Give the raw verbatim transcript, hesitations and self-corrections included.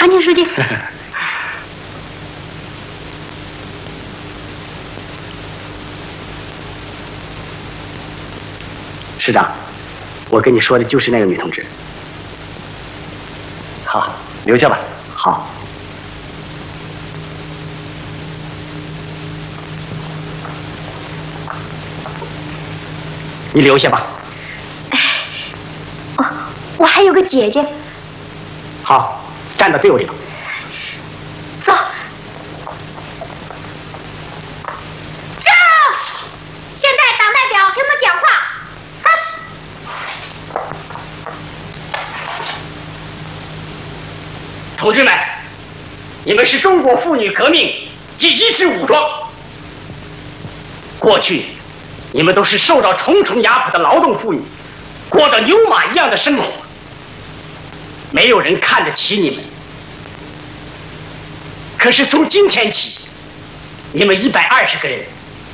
长青书记。 师长，我跟你说的就是那个女同志。好，留下吧。好。你留下吧。 哎，哦，我还有个姐姐。 好，站到队伍里了。 走。站！现在党代表给我们讲话。 同志们，你们是中国妇女革命第一支武装。过去，你们都是受到重重压迫的劳动妇女，过着牛马一样的生活，没有人看得起你们。可是从今天起，你们一百二十个人